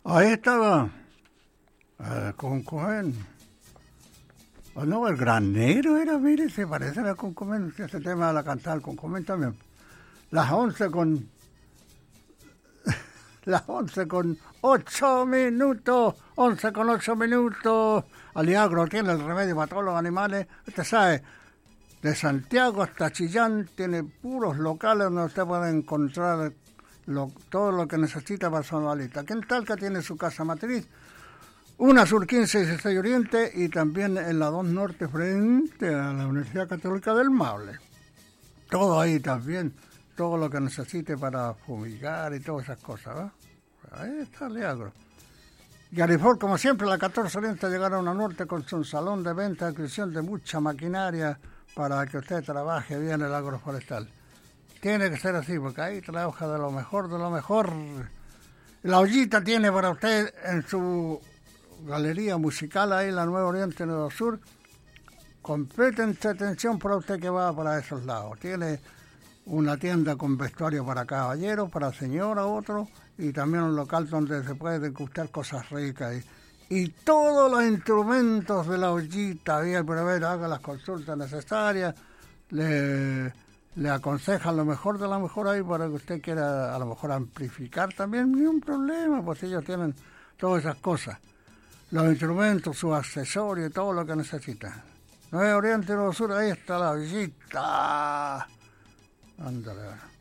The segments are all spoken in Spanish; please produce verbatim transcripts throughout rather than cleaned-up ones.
Ahí estaba eh, Cuncumen. Oh, no, el granero era, mire, se parece a Cuncumen, ese tema de la cantar Cuncumen también. Las once con... Las once con ocho minutos, once con ocho minutos. Aliagro tiene el remedio para todos los animales. Usted sabe, de Santiago hasta Chillán tiene puros locales donde usted puede encontrar lo, todo lo que necesita para su animalita. Aquí en Talca tiene su casa matriz, una Sur quince y dieciséis Oriente, y también en la dos Norte frente a la Universidad Católica del Maule. Todo ahí también. Todo lo que necesite para fumigar y todas esas cosas, ¿va? Ahí está Aliagro. Y Arifor, como siempre, la catorce Oriente llegaron a Norte con su salón de venta y adquisición de mucha maquinaria para que usted trabaje bien el agroforestal. Tiene que ser así, porque ahí trabaja de lo mejor, de lo mejor. La ollita tiene para usted en su galería musical, ahí en la Nueva Oriente Nuevo Sur, completa entretención para usted que va para esos lados. Tiene una tienda con vestuario para caballeros, para señora, otro, y también un local donde se puede degustar cosas ricas. Y, y todos los instrumentos de la ollita, bien, primero haga las consultas necesarias, le, le aconsejan lo mejor de lo mejor ahí para que usted quiera a lo mejor amplificar también, ni un problema, pues ellos tienen todas esas cosas. Los instrumentos, sus accesorios, todo lo que necesita. Nuevo Oriente, Nuevo Sur, ahí está la ollita. Ándale.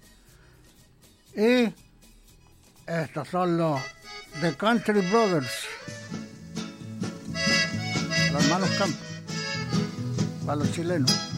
Y estos son los The Country Brothers, los hermanos Campos, para los chilenos.